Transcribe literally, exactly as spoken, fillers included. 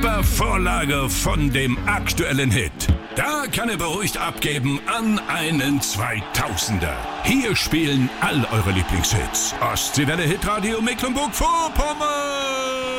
super Vorlage von dem aktuellen Hit. Da kann er beruhigt abgeben an einen zweitausender. Hier spielen all eure Lieblingshits. Ostseewelle Hitradio Mecklenburg-Vorpommern.